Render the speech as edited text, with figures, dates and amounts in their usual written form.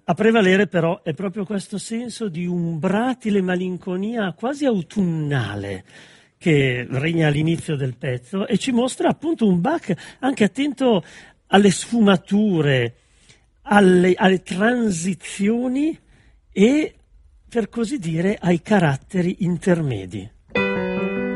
A prevalere però è proprio questo senso di umbratile malinconia quasi autunnale che regna all'inizio del pezzo e ci mostra appunto un Bach anche attento alle sfumature, alle transizioni e, per così dire, ai caratteri intermedi.